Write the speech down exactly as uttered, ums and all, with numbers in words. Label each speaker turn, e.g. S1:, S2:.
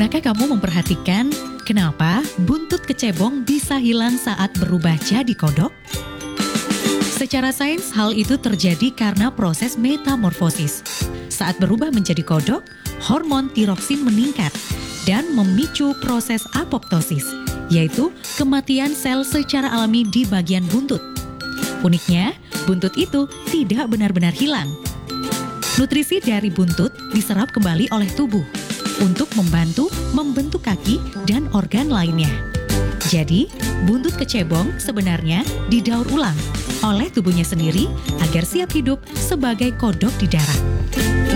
S1: Pernahkah kamu memperhatikan kenapa buntut kecebong bisa hilang saat berubah jadi kodok? Secara sains, hal itu terjadi karena proses metamorfosis. Saat berubah menjadi kodok, hormon tiroksin meningkat dan memicu proses apoptosis, yaitu kematian sel secara alami di bagian buntut. Uniknya, buntut itu tidak benar-benar hilang. Nutrisi dari buntut diserap kembali oleh tubuh untuk membantu membentuk kaki dan organ lainnya. Jadi, buntut kecebong sebenarnya didaur ulang oleh tubuhnya sendiri agar siap hidup sebagai kodok di darat.